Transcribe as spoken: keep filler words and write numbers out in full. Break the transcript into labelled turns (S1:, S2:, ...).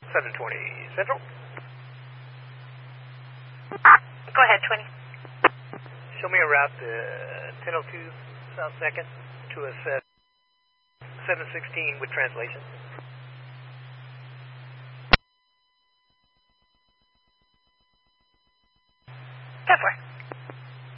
S1: seven twenty Central.
S2: Go ahead, twenty.
S1: Show me a route to ten oh two South second to a seven sixteen with translation.
S2: ten four.